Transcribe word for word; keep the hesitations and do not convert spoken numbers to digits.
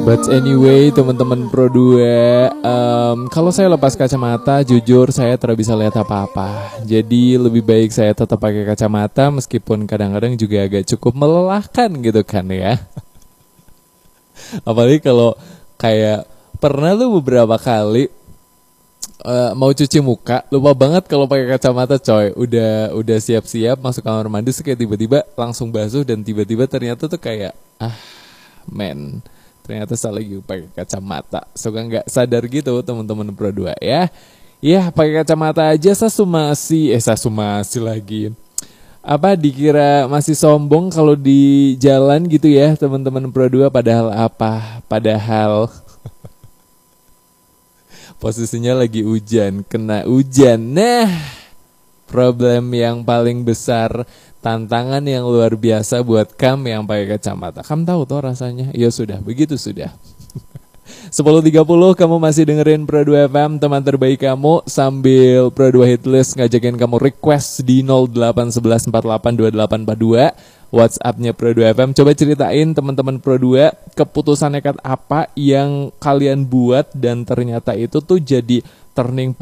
But anyway, teman-teman Pro dua, um, kalau saya lepas kacamata, jujur saya tidak bisa lihat apa-apa. Jadi lebih baik saya tetap pakai kacamata, meskipun kadang-kadang juga agak cukup melelahkan gitu kan ya. Apalagi kalau kayak pernah tuh beberapa kali uh, mau cuci muka, lupa banget kalau pakai kacamata coy. Udah udah siap-siap masuk kamar mandi, kayak tiba-tiba langsung basuh dan tiba-tiba ternyata tuh kayak ah men. Ternyata saya lagi pakai kacamata. Suka nggak sadar gitu teman-teman Pro dua ya. Ya pakai kacamata aja sasumasi. Eh sasumasi lagi. Apa dikira masih sombong kalau di jalan gitu ya teman-teman Pro dua. Padahal apa? Padahal posisinya lagi hujan. Kena hujan. Nah problem yang paling besar, tantangan yang luar biasa buat Kam yang pakai kacamata. Kam tahu toh rasanya? Ya sudah, begitu sudah. sepuluh tiga puluh kamu masih dengerin Pro dua F M, teman terbaik kamu, sambil Pro dua Hitlist ngajakin kamu request di nol delapan satu satu empat delapan dua delapan empat dua. WhatsApp-nya Pro dua F M. Coba ceritain teman-teman Pro dua, keputusan nekat apa yang kalian buat dan ternyata itu tuh jadi turning point